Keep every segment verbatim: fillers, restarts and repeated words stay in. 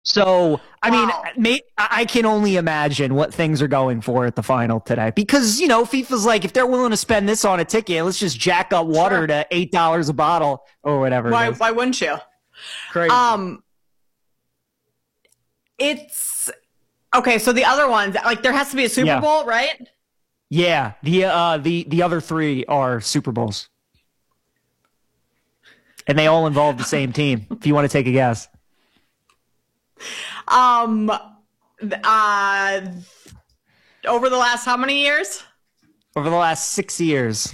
So, I mean, Wow. may, I can only imagine what things are going for at the final today because, you know, FIFA's like, if they're willing to spend this on a ticket, let's just jack up water Sure. to eight dollars a bottle or whatever it Why, is. why wouldn't you? Crazy. Um, it's okay. So the other ones, like there has to be a Super Yeah. Bowl, right? Yeah. The, uh, the, the other three are Super Bowls. And they all involve the same team, if you want to take a guess. Um, uh, over the last how many years? Over the last six years.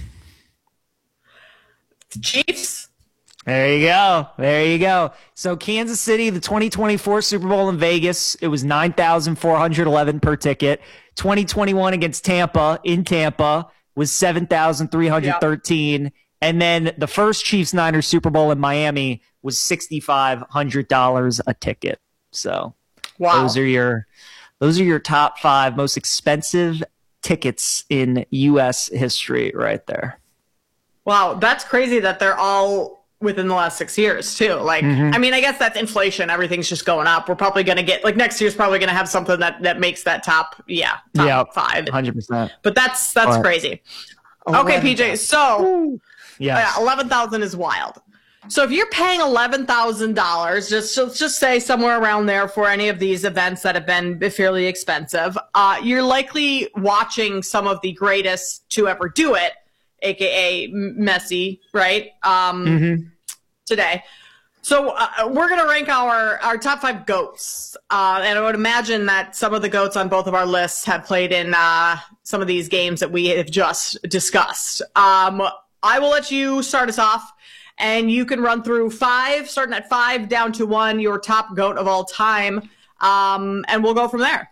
Chiefs. There you go. There you go. So Kansas City, the twenty twenty-four Super Bowl in Vegas, it was nine thousand four hundred eleven per ticket. twenty twenty-one against Tampa in Tampa was seven thousand three hundred thirteen. Yep. And then the first Chiefs Niners Super Bowl in Miami was six thousand five hundred dollars a ticket. So wow. those are your those are your top five most expensive tickets in U S history right there. Wow, that's crazy that they're all within the last six years too. Like, mm-hmm. I mean, I guess that's inflation. Everything's just going up. We're probably going to get like next year's probably going to have something that that makes that top, yeah, top yep, five, one hundred percent. But that's that's right. Crazy. Okay, P J. So, yeah, eleven thousand is wild. So if you're paying eleven thousand dollars, just let's just say somewhere around there for any of these events that have been fairly expensive, uh, you're likely watching some of the greatest to ever do it, aka Messi, right? Um, mm-hmm. Today. So uh, we're going to rank our, our top five GOATs. Uh, and I would imagine that some of the GOATs on both of our lists have played in uh, some of these games that we have just discussed. Um, I will let you start us off, and you can run through five, starting at five down to one, your top GOAT of all time. Um, and we'll go from there.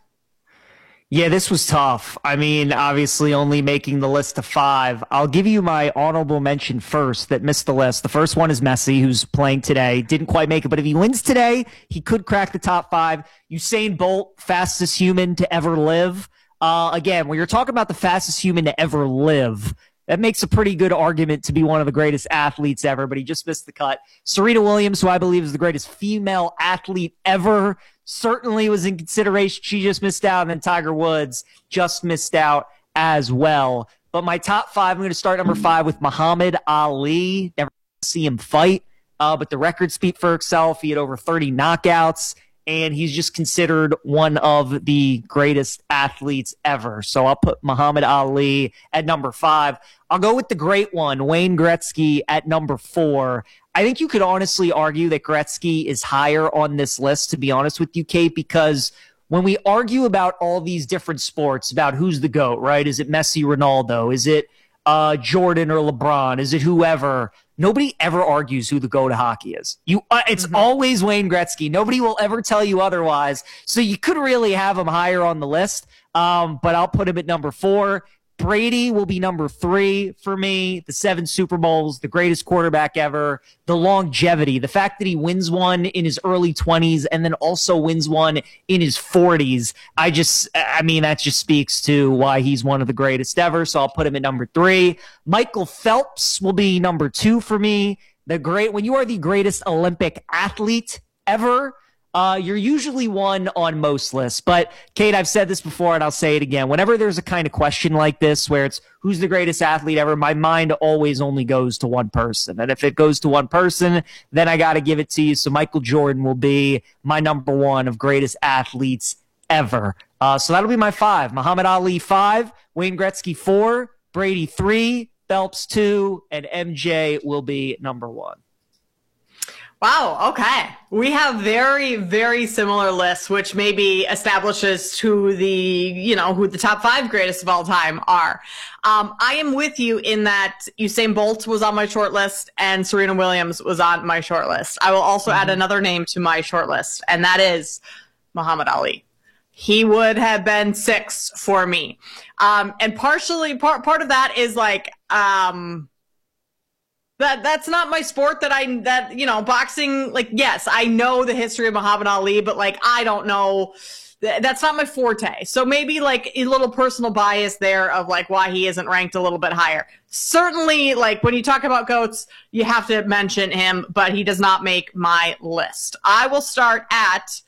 Yeah, this was tough. I mean, obviously only making the list of five. I'll give you my honorable mention first that missed the list. The first one is Messi, who's playing today. Didn't quite make it, but if he wins today, he could crack the top five. Usain Bolt, fastest human to ever live. Uh, again, when you're talking about the fastest human to ever live, that makes a pretty good argument to be one of the greatest athletes ever, but he just missed the cut. Serena Williams, who I believe is the greatest female athlete ever, certainly was in consideration. She just missed out. And then Tiger Woods just missed out as well. But my top five, I'm going to start number five with Muhammad Ali. Never see him fight, uh, but the records speak for itself. He had over thirty knockouts, and he's just considered one of the greatest athletes ever. So I'll put Muhammad Ali at number five. I'll go with the great one, Wayne Gretzky, at number four. I think you could honestly argue that Gretzky is higher on this list, to be honest with you, Kate, because when we argue about all these different sports, about who's the GOAT, right? Is it Messi, Ronaldo? Is it uh, Jordan or LeBron? Is it whoever? Nobody ever argues who the GOAT of hockey is. You, uh, it's mm-hmm. always Wayne Gretzky. Nobody will ever tell you otherwise. So you could really have him higher on the list, um, but I'll put him at number four. Brady will be number three for me. The seven Super Bowls, the greatest quarterback ever, the longevity, the fact that he wins one in his early twenties and then also wins one in his forties. I just, I mean, that just speaks to why he's one of the greatest ever. So I'll put him at number three. Michael Phelps will be number two for me. The great, when you are the greatest Olympic athlete ever, Uh, you're usually one on most lists. But, Kate, I've said this before, and I'll say it again. Whenever there's a kind of question like this where it's who's the greatest athlete ever, my mind always only goes to one person. And if it goes to one person, then I got to give it to you. So Michael Jordan will be my number one of greatest athletes ever. Uh, so that'll be my five. Muhammad Ali, five. Wayne Gretzky, four. Brady, three. Phelps, two. And M J will be number one. Wow. Okay. We have very, very similar lists, which maybe establishes who the, you know, who the top five greatest of all time are. Um, I am with you in that Usain Bolt was on my short list and Serena Williams was on my short list. I will also mm-hmm. add another name to my short list, and that is Muhammad Ali. He would have been six for me. Um, and partially, part, part of that is like, um, That that's not my sport that I, that, you know, boxing, like, yes, I know the history of Muhammad Ali, but like, I don't know, that's not my forte. So maybe like a little personal bias there of like why he isn't ranked a little bit higher. Certainly, like when you talk about GOATs, you have to mention him, but he does not make my list. I will start at